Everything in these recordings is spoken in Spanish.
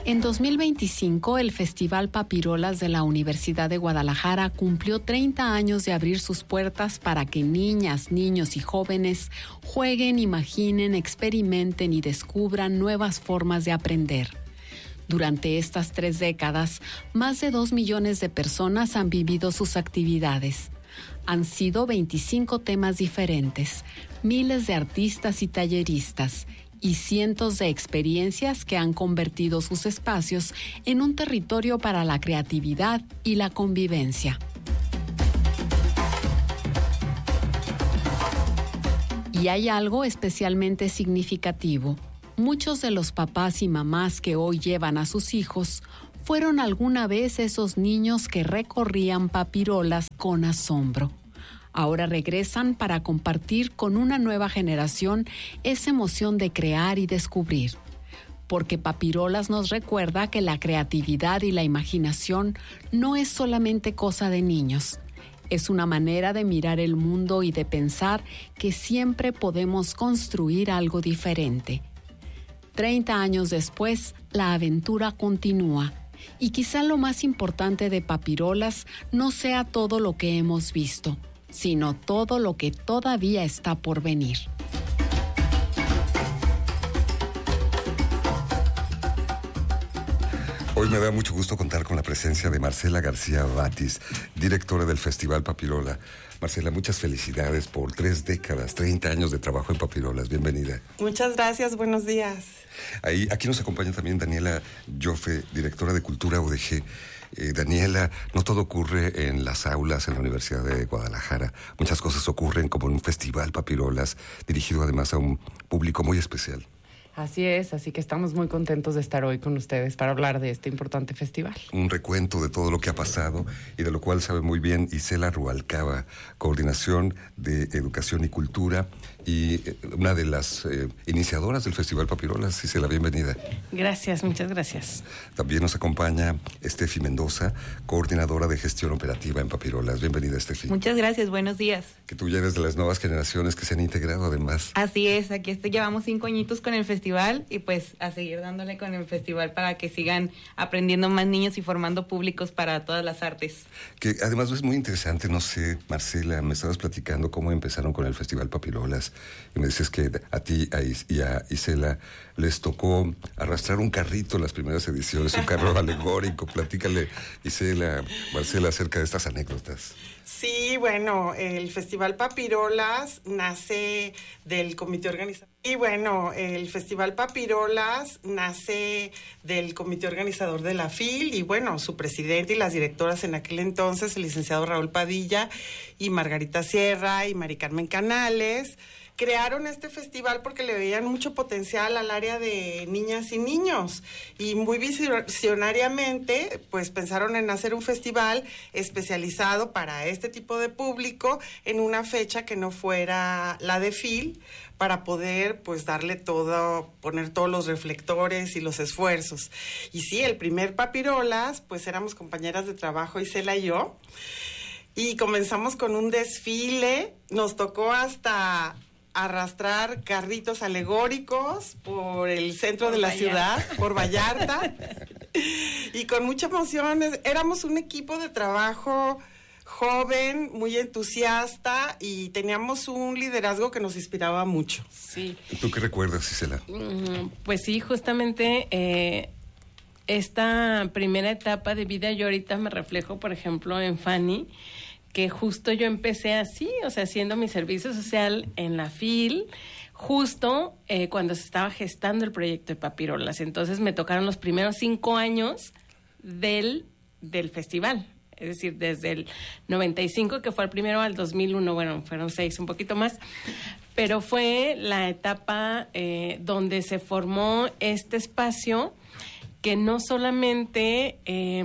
En 2025, el Festival Papirolas de la Universidad de Guadalajara cumplió 30 años de abrir sus puertas para que niñas, niños y jóvenes jueguen, imaginen, experimenten y descubran nuevas formas de aprender. Durante estas 3 décadas, más de 2 millones de personas han vivido sus actividades. Han sido 25 temas diferentes, miles de artistas y talleristas, y cientos de experiencias que han convertido sus espacios en un territorio para la creatividad y la convivencia. Y hay algo especialmente significativo. Muchos de los papás y mamás que hoy llevan a sus hijos fueron alguna vez esos niños que recorrían Papirolas con asombro. Ahora regresan para compartir con una nueva generación esa emoción de crear y descubrir. Porque Papirolas nos recuerda que la creatividad y la imaginación no es solamente cosa de niños. Es una manera de mirar el mundo y de pensar que siempre podemos construir algo diferente. 30 años después, la aventura continúa. Y quizá lo más importante de Papirolas no sea todo lo que hemos visto, sino todo lo que todavía está por venir. Hoy me da mucho gusto contar con la presencia de Marcela García Batis, directora del Festival Papirola. Marcela, muchas felicidades por 3 décadas, 30 años de trabajo en Papirolas. Bienvenida. Muchas gracias, buenos días. Aquí nos acompaña también Daniela Joffe, directora de Cultura UDG. Daniela, no todo ocurre en las aulas en la Universidad de Guadalajara. Muchas cosas ocurren como en un festival Papirolas, dirigido además a un público muy especial. Así es, así que estamos muy contentos de estar hoy con ustedes para hablar de este importante festival. Un recuento de todo lo que ha pasado y de lo cual sabe muy bien Isela Rubalcaba, Coordinación de Educación y Cultura y una de las iniciadoras del Festival Papirolas. Isela, bienvenida. Gracias, muchas gracias. También nos acompaña Estefi Mendoza, coordinadora de gestión operativa en Papirolas. Bienvenida, Estefi. Muchas gracias, buenos días. Que tú ya eres de las nuevas generaciones que se han integrado además. Así es, aquí llevamos 5 añitos con el festival y pues a seguir dándole con el festival para que sigan aprendiendo más niños y formando públicos para todas las artes. Que además es muy interesante, no sé, Marcela, me estabas platicando cómo empezaron con el Festival Papirolas y me dices que a ti y a Isela les tocó arrastrar un carrito en las primeras ediciones, un carro alegórico. Platícale, Isela, Marcela, acerca de estas anécdotas. Sí, bueno, el Festival Papirolas nace del comité organizador. El Festival Papirolas nace del comité organizador de la FIL y bueno, su presidente y las directoras en aquel entonces, el licenciado Raúl Padilla y Margarita Sierra y Mari Carmen Canales, crearon este festival porque le veían mucho potencial al área de niñas y niños y muy visionariamente pues pensaron en hacer un festival especializado para este tipo de público en una fecha que no fuera la de FIL para poder pues darle todo, poner todos los reflectores y los esfuerzos. Y sí, el primer Papirolas pues éramos compañeras de trabajo Isela y yo y comenzamos con un desfile, nos tocó hasta arrastrar carritos alegóricos por el centro de la ciudad, por Vallarta, y con mucha emoción. Éramos un equipo de trabajo joven, muy entusiasta, y teníamos un liderazgo que nos inspiraba mucho. Sí. ¿Tú qué recuerdas, Isela? Pues sí, justamente esta primera etapa de vida, yo ahorita me reflejo, por ejemplo, en Fanny, que justo yo empecé así, o sea, haciendo mi servicio social en la FIL, justo cuando se estaba gestando el proyecto de Papirolas. Entonces me tocaron los primeros 5 años del festival. Es decir, desde el 95, que fue el primero, al 2001, bueno, fueron 6, un poquito más. Pero fue la etapa donde se formó este espacio que no solamente,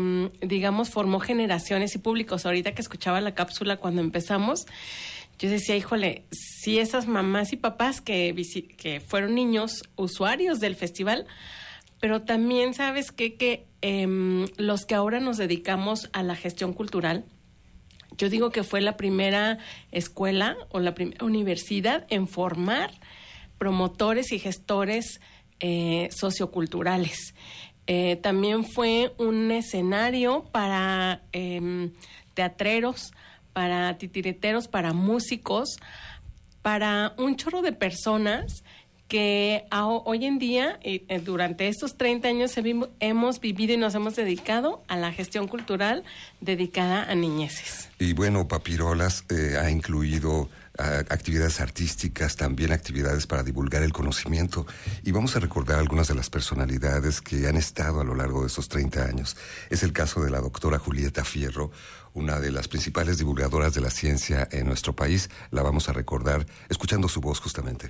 formó generaciones y públicos. Ahorita que escuchaba la cápsula cuando empezamos, yo decía, híjole, si esas mamás y papás que fueron niños usuarios del festival, pero también, ¿sabes qué? Que los que ahora nos dedicamos a la gestión cultural, yo digo que fue la primera escuela o la primera universidad en formar promotores y gestores socioculturales. También fue un escenario para teatreros, para titireteros, para músicos, para un chorro de personas que hoy en día, durante estos 30 años, hemos vivido y nos hemos dedicado a la gestión cultural dedicada a niñeces. Y bueno, Papirolas ha incluido actividades artísticas, también actividades para divulgar el conocimiento, y vamos a recordar algunas de las personalidades que han estado a lo largo de esos 30 años. Es el caso de la doctora Julieta Fierro, una de las principales divulgadoras de la ciencia en nuestro país. La vamos a recordar escuchando su voz justamente.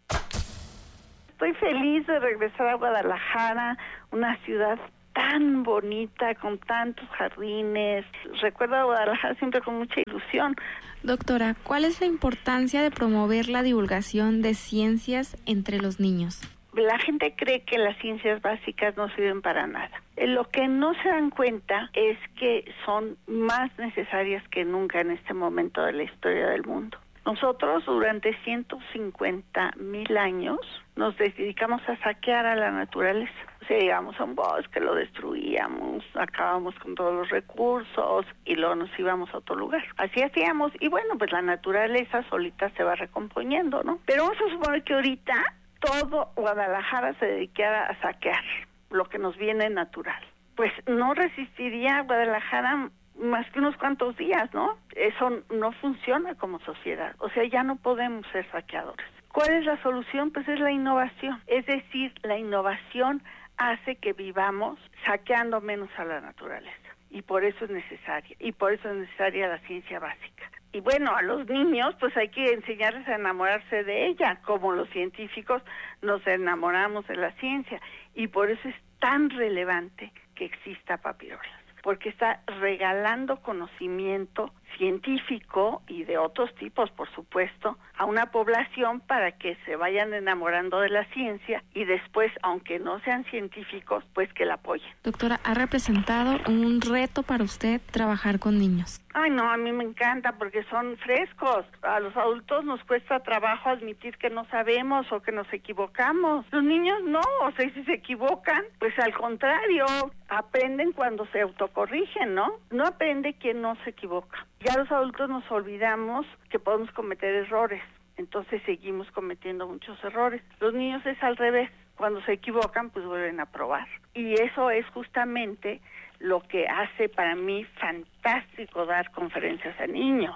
Estoy feliz de regresar a Guadalajara, una ciudad tan bonita, con tantos jardines. Recuerdo a Guadalajara siempre con mucha ilusión. Doctora, ¿cuál es la importancia de promover la divulgación de ciencias entre los niños? La gente cree que las ciencias básicas no sirven para nada. Lo que no se dan cuenta es que son más necesarias que nunca en este momento de la historia del mundo. Nosotros durante 150,000 años nos dedicamos a saquear a la naturaleza. O sea, llegamos a un bosque, lo destruíamos, acabamos con todos los recursos y luego nos íbamos a otro lugar. Así hacíamos y bueno, pues la naturaleza solita se va recomponiendo, ¿no? Pero vamos a suponer que ahorita todo Guadalajara se dedicara a saquear lo que nos viene natural. Pues no resistiría Guadalajara más que unos cuantos días, ¿no? Eso no funciona como sociedad. O sea, ya no podemos ser saqueadores. ¿Cuál es la solución? Pues es la innovación. Es decir, la innovación hace que vivamos saqueando menos a la naturaleza. Y por eso es necesaria. Y por eso es necesaria la ciencia básica. Y bueno, a los niños pues hay que enseñarles a enamorarse de ella, como los científicos nos enamoramos de la ciencia. Y por eso es tan relevante que exista Papirolas, porque está regalando conocimiento científico y de otros tipos, por supuesto, a una población para que se vayan enamorando de la ciencia y después, aunque no sean científicos, pues que la apoyen. Doctora, ¿ha representado un reto para usted trabajar con niños? Ay, no, a mí me encanta porque son frescos. A los adultos nos cuesta trabajo admitir que no sabemos o que nos equivocamos. Los niños no, o sea, si se equivocan, pues al contrario, aprenden cuando se autocorrigen, ¿no? No aprende quien no se equivoca. Ya los adultos nos olvidamos que podemos cometer errores, entonces seguimos cometiendo muchos errores. Los niños es al revés, cuando se equivocan pues vuelven a probar. Y eso es justamente lo que hace para mí fantástico dar conferencias a niños.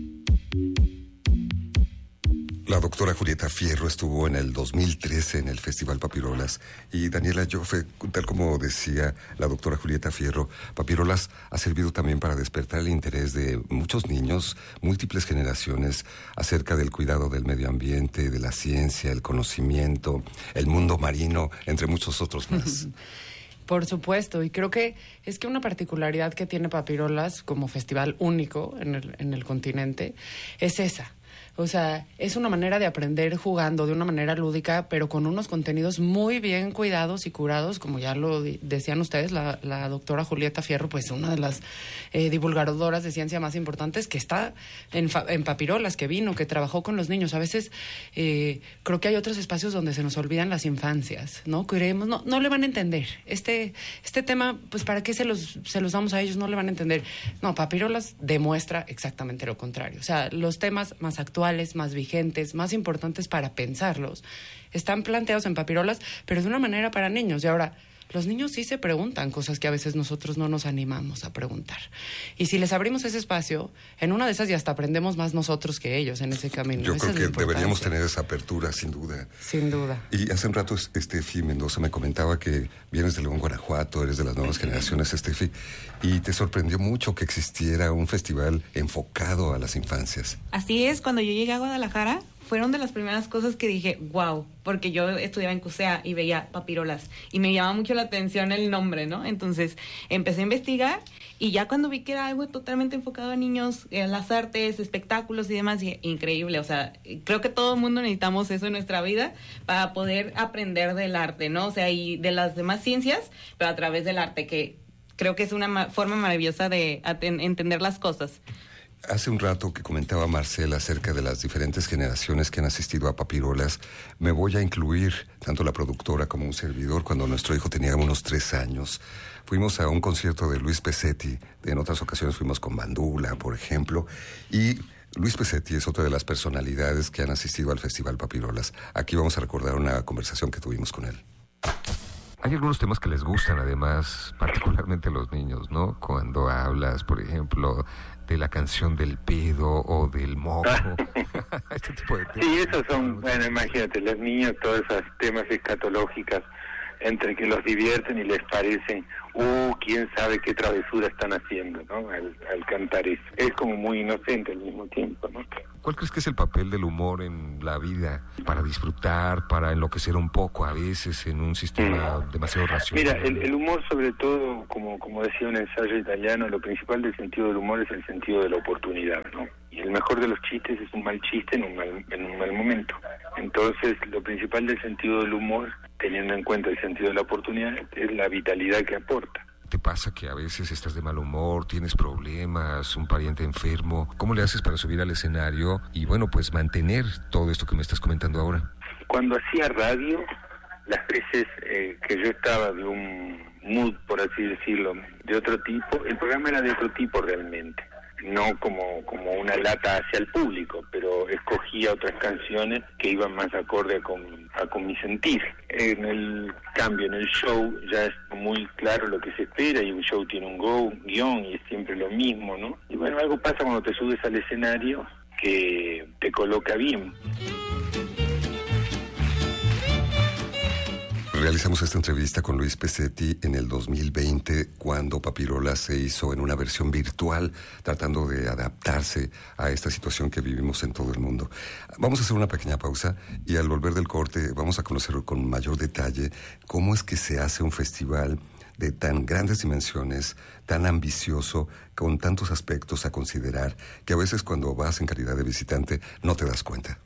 La doctora Julieta Fierro estuvo en el 2013 en el Festival Papirolas y Daniela Joffe, tal como decía la doctora Julieta Fierro, Papirolas ha servido también para despertar el interés de muchos niños, múltiples generaciones, acerca del cuidado del medio ambiente, de la ciencia, el conocimiento, el mundo marino, entre muchos otros más. Por supuesto, y creo que es que una particularidad que tiene Papirolas como festival único en el continente es esa. O sea, es una manera de aprender jugando de una manera lúdica, pero con unos contenidos muy bien cuidados y curados, como ya lo decían ustedes, la doctora Julieta Fierro, pues una de las divulgadoras de ciencia más importantes que está en Papirolas, que vino, que trabajó con los niños. A veces creo que hay otros espacios donde se nos olvidan las infancias, ¿no? Creemos, no le van a entender. Este tema, pues ¿para qué se los damos a ellos? No le van a entender. No, Papirolas demuestra exactamente lo contrario. O sea, los temas más actuales, más vigentes, más importantes para pensarlos, están planteados en Papirolas, pero de una manera para niños. Y ahora, los niños sí se preguntan cosas que a veces nosotros no nos animamos a preguntar. Y si les abrimos ese espacio, en una de esas ya hasta aprendemos más nosotros que ellos en ese camino. Yo creo que deberíamos tener esa apertura, sin duda. Sin duda. Y hace un rato Estefi Mendoza me comentaba que vienes de León, Guanajuato, eres de las nuevas generaciones, Estefi, y te sorprendió mucho que existiera un festival enfocado a las infancias. Así es, cuando yo llegué a Guadalajara, fueron de las primeras cosas que dije, wow, porque yo estudiaba en CUSEA y veía Papirolas y me llamaba mucho la atención el nombre, ¿no? Entonces empecé a investigar y ya cuando vi que era algo totalmente enfocado a niños, en las artes, espectáculos y demás, dije, increíble, o sea, creo que todo el mundo necesitamos eso en nuestra vida para poder aprender del arte, ¿no? O sea, y de las demás ciencias, pero a través del arte, que creo que es una forma maravillosa de entender las cosas. Hace un rato que comentaba Marcela acerca de las diferentes generaciones que han asistido a Papirolas, me voy a incluir tanto la productora como un servidor. Cuando nuestro hijo tenía unos 3 años, fuimos a un concierto de Luis Pesetti. En otras ocasiones fuimos con Bandula, por ejemplo, y Luis Pesetti es otra de las personalidades que han asistido al Festival Papirolas. Aquí vamos a recordar una conversación que tuvimos con él. Hay algunos temas que les gustan, además, particularmente a los niños, ¿no? Cuando hablas, por ejemplo, de la canción del pedo o del moco. Este tipo de temas. Sí, esos son, bueno, imagínate, los niños, todos esos temas escatológicos, entre que los divierten y les parecen, quién sabe qué travesura están haciendo, ¿no? Al cantar eso. Es como muy inocente al mismo tiempo, ¿no? ¿Cuál crees que es el papel del humor en la vida? Para disfrutar, para enloquecer un poco a veces en un sistema demasiado racional. Mira, el humor, sobre todo, como decía un ensayo italiano, lo principal del sentido del humor es el sentido de la oportunidad, ¿no? Y el mejor de los chistes es un mal chiste en un mal momento. Entonces, lo principal del sentido del humor, teniendo en cuenta el sentido de la oportunidad, es la vitalidad que aporta. ¿Te pasa que a veces estás de mal humor, tienes problemas, un pariente enfermo? ¿Cómo le haces para subir al escenario y, bueno, pues mantener todo esto que me estás comentando ahora? Cuando hacía radio, las veces que yo estaba de un mood, por así decirlo, de otro tipo, el programa era de otro tipo realmente. No como una lata hacia el público, pero escogía otras canciones que iban más acorde a con mi sentir. En el cambio, en el show, ya es muy claro lo que se espera, y un show tiene un guión, y es siempre lo mismo, ¿no? Y bueno, algo pasa cuando te subes al escenario que te coloca bien. Realizamos esta entrevista con Luis Pesetti en el 2020, cuando Papirolas se hizo en una versión virtual, tratando de adaptarse a esta situación que vivimos en todo el mundo. Vamos a hacer una pequeña pausa y al volver del corte vamos a conocer con mayor detalle cómo es que se hace un festival de tan grandes dimensiones, tan ambicioso, con tantos aspectos a considerar, que a veces cuando vas en calidad de visitante no te das cuenta.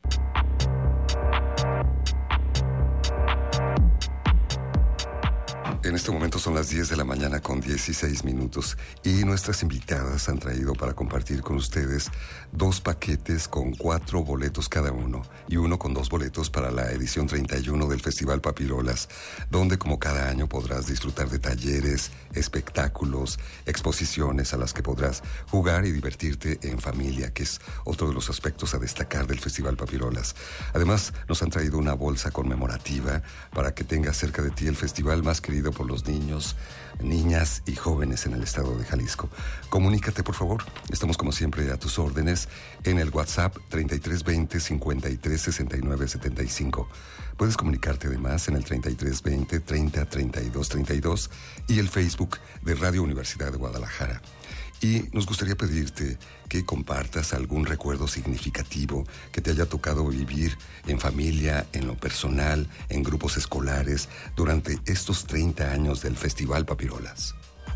En este momento son las 10 de la mañana con 16 minutos y nuestras invitadas han traído para compartir con ustedes 2 paquetes con 4 boletos cada uno y uno con 2 boletos para la edición 31 del Festival Papirolas, donde como cada año podrás disfrutar de talleres, espectáculos, exposiciones a las que podrás jugar y divertirte en familia, que es otro de los aspectos a destacar del Festival Papirolas. Además, nos han traído una bolsa conmemorativa para que tengas cerca de ti el festival más querido por los niños, niñas y jóvenes en el estado de Jalisco. Comunícate, por favor. Estamos como siempre a tus órdenes en el WhatsApp 3320 53 69 75. Puedes comunicarte además en el 3320 30 32 32 y el Facebook de Radio Universidad de Guadalajara. Y nos gustaría pedirte que compartas algún recuerdo significativo que te haya tocado vivir en familia, en lo personal, en grupos escolares, durante estos 30 años del Festival Papirolas.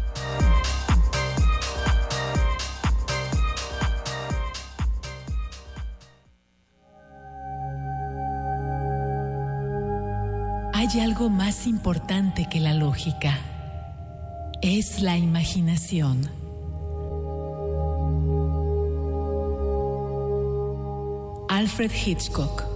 Hay algo más importante que la lógica. Es la imaginación. Alfred Hitchcock.